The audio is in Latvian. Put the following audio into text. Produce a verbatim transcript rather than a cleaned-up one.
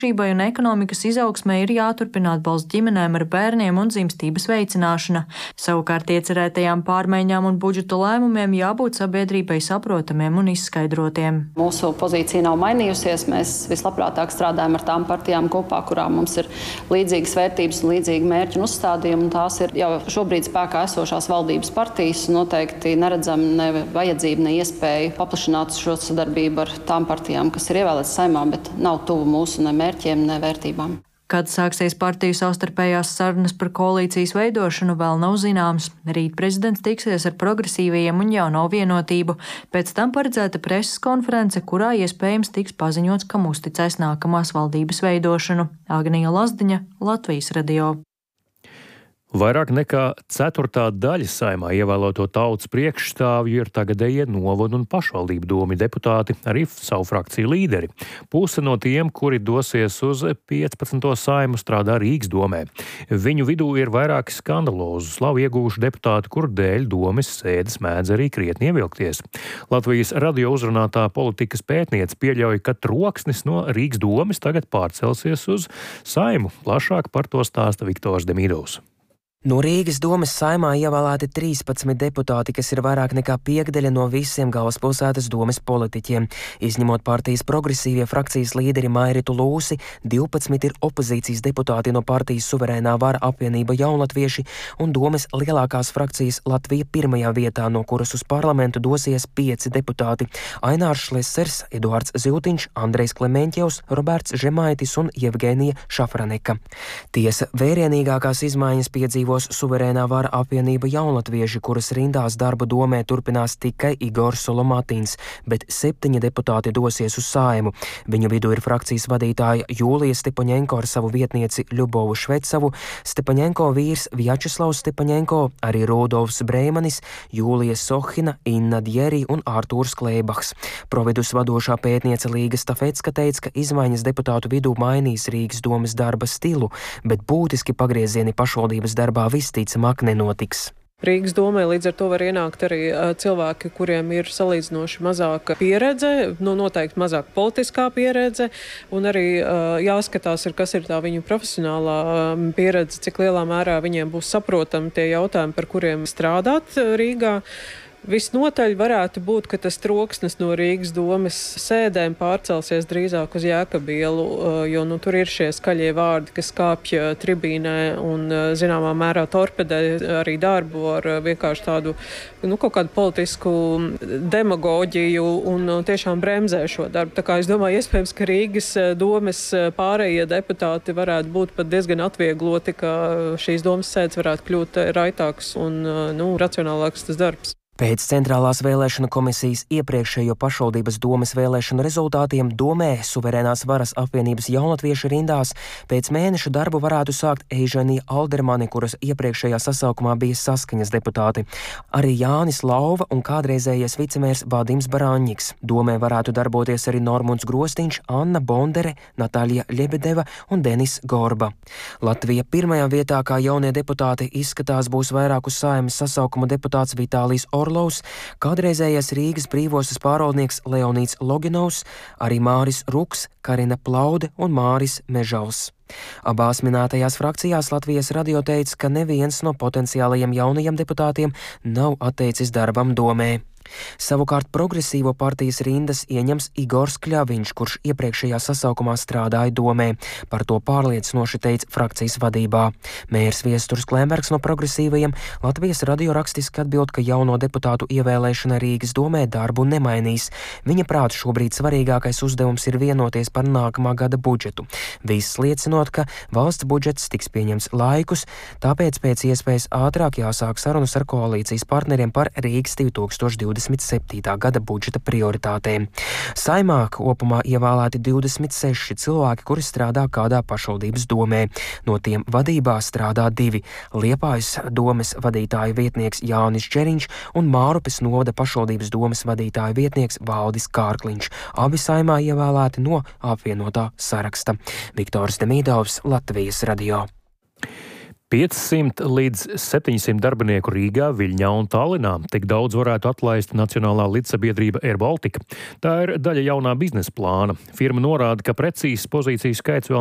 Un ekonomikas izaugsmē ir jāturpina atbalsts ģimenēm ar bērniem un dzimstības veicināšana. Savukārt iecerētajām pārmaiņām un budžeta lēmumiem jābūt sabiedrībai saprotamiem un izskaidrotiem. Mūsu pozīcija nav mainījusies. Mēs vislabprātāk strādājam ar tām partijām kopā, kurām mums ir līdzīgas vērtības un līdzīgi mērķi un uzstādījumi. Un tās ir jau šobrīd spēkā esošās valdības partijas. Noteikti neredzam ne vajadzību, ne iespēju paplašināt šo sadarbību ar tām partijām, kas ir ievēlētas Saeimā, bet nav tuvu mūsu ne mērķi. Nevērtībām. Kad sāksies partiju savstarpējās sarunas par koalīcijas veidošanu, vēl nav zināms. Rīt prezidents tiksies ar progresīvajiem un jauno vienotību. Pēc tam paredzēta preses konference, kurā iespējams tiks paziņots, kam uzticēs nākamās valdības veidošanu. Agnija Lazdiņa, Latvijas radio. Vairāk nekā ceturtā daļa Saeimā ievēloto tautas priekšstāvju ir tagadējie novadu un pašvaldību domi deputāti, arī savu frakciju līderi. Puse no tiem, kuri dosies uz piecpadsmito Saeimu, strādā Rīgas domē. Viņu vidū ir vairāki skandalozu slavu ieguvuši deputāti, kuru dēļ domes sēdes mēdz arī krietni ievilkties. Latvijas radio uzrunātā politikas pētniece pieļauj, ka troksnis no Rīgas domes tagad pārcelsies uz Saeimu. Plašāk par to stāsta Viktors Demidovs. No Rīgas domes Saeimā ievēlēti trīspadsmit deputāti, kas ir vairāk nekā piekdaļa no visiem galvaspilsētas domes politiķiem. Izņemot partijas progresīvie frakcijas līderi Mairitu Lūsi, divpadsmit ir opozīcijas deputāti no partijas Suverēnā vara apvienība Jaunlatvieši un domes lielākās frakcijas Latvija pirmajā vietā, no kuras uz parlamentu dosies pieci deputāti – Ainārs Šlesers, Eduards Ziltiņš, Andrejs Klemeņķevs, Roberts Žemaitis un Jevgenija Šafraneka. Tiesa, vērienīgākās izmaiņas piedzīvo Suverēnā vara apvienība Jaunlatvieši, kuras rindās darba domē turpinās tikai Igors Solomatins, bet septiņi deputāti dosies uz Saeimu. Viņu vidū ir frakcijas vadītāja Jūlija Stepaņenko ar savu vietnieci Ļubovu Švecavu, Stepaņenko vīrs Vjačeslavs Stepaņenko, arī Rudolfs Breimanis, Jūlija Sohina, Inna Djeri un Ārtūrs Klēbahs. Providus vadošā pētniece Līga Stafecka teica, ka izmaiņas deputātu vidū mainīs Rīgas domes darba stilu, bet būtiski pagriezieni pašvaldības darbā visticamāk nenotiks. Rīgas domē līdz ar to var ienākt arī cilvēki, kuriem ir salīdzinoši mazāka pieredze, nu noteikti mazāka politiskā pieredze, un arī uh, jāskatās, ir, kas ir tā viņu profesionālā um, pieredze, cik lielā mērā viņiem būs saprotami tie jautājumi, par kuriem strādāt Rīgā. Visnotaļ varētu būt, ka tas troksnis no Rīgas domes sēdēm pārcelsies drīzāk uz Jēkabu ielu, jo nu, tur ir šie skaļie vārdi, kas kāpj tribīnē un zināmā mērā torpedē arī darbu ar vienkārši tādu nu, kaut kādu politisku demagoģiju un tiešām bremzē šo darbu. Tā kā es domāju, iespējams, ka Rīgas domes pārējie deputāti varētu būt pat diezgan atviegloti, ka šīs domes sēdes varētu kļūt raitāks un nu, racionālāks tas darbs. Pēc Centrālās vēlēšana komisijas iepriekšējo pašvaldības domes vēlēšanu rezultātiem domē Suverēnās varas apvienības Jaunatviešu rindās pēc mēneša darbu varētu sākt Eižanija Aldermani, kuras iepriekšējā sasaukumā bija Saskaņas deputāti, arī Jānis Lauva un kādreizējais vicemērs Vadims Baraņņiks. Domē varētu darboties arī Normunds Grostiņš, Anna Bondere, Natālija Ļebedeva un Denis Gorba. Latvija pirmajā vietā kā jaunie deputāti izskatās būs vairāku Saeimas sasaukuma deputāts Vitālijs Orlovs, kādreizējais Rīgas brīvostas pārvaldnieks Leonīds Loginovs, arī Māris Ruks, Karina Plaude un Māris Mežals. Abās minētajās frakcijās Latvijas radio teica, ka neviens no potenciālajiem jaunajiem deputātiem nav atteicis darbam domē. Savukārt progresīvo partijas rindas ieņems Igors Kļaviņš, kurš iepriekšējā sasaukumā strādāja domē. Par to pārliecinoši teica frakcijas vadībā. Mērs Viesturs Klembergs no progresīvajiem Latvijas radio rakstiski atbild, ka jauno deputātu ievēlēšana Rīgas domē darbu nemainīs. Viņa prāt šobrīd svarīgākais uzdevums ir vienoties par nākamā gada budžetu. Viss liecinot, ka valsts budžets tiks pieņems laikus, tāpēc pēc iespējas ātrāk jāsāk sarunas ar koalīcijas partneriem par Rīgas divi tūkstoši divdesmit septītā gada budžeta prioritātēm. Saeimā kopumā ievēlēti divdesmit seši cilvēki, kuri strādā kādā pašvaldības domē. No tiem vadībā strādā divi – Liepājas domes vadītāja vietnieks Jānis Čeriņš un Mārupes novada pašvaldības domes vadītāja vietnieks Valdis Kārkliņš. Abi Saeimā ievēlēti no apvienotā saraksta. Viktors Demidovs, Latvijas radio. piecsimt līdz septiņsimt darbinieku Rīgā, Viļņā un Tallinā. Tik daudz varētu atlaist Nacionālā lidsabiedrība Air Baltica. Tā ir daļa jaunā biznesa plāna. Firma norāda, ka precīzs pozīciju skaits vēl